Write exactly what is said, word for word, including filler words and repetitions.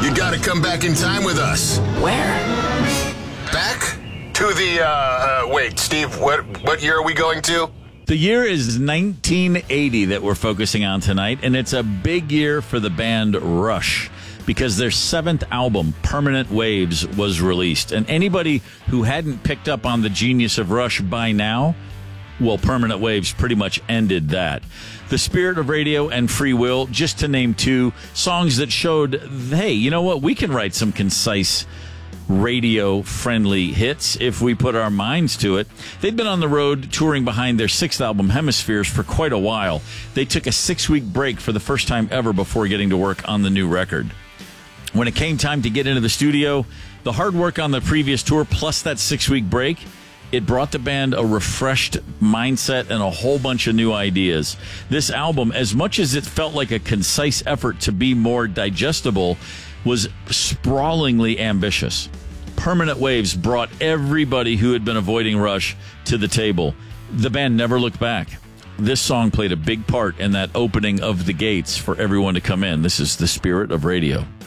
You gotta come back in time with us. Where? Back to the, uh, uh, wait, Steve, what, what year are we going to? The year is nineteen eighty that we're focusing on tonight, and it's a big year for the band Rush because their seventh album, Permanent Waves, was released. And anybody who hadn't picked up on the genius of Rush by now, well, Permanent Waves pretty much ended that. The Spirit of Radio and Free Will, just to name two, songs that showed, hey, you know what, we can write some concise radio-friendly hits if we put our minds to it. They'd been on the road touring behind their sixth album, Hemispheres, for quite a while. They took a six-week break for the first time ever before getting to work on the new record. When it came time to get into the studio, the hard work on the previous tour plus that six-week break, it brought the band a refreshed mindset and a whole bunch of new ideas. This album, as much as it felt like a concise effort to be more digestible, was sprawlingly ambitious. Permanent Waves brought everybody who had been avoiding Rush to the table. The band never looked back. This song played a big part in that opening of the gates for everyone to come in. This is The Spirit of Radio.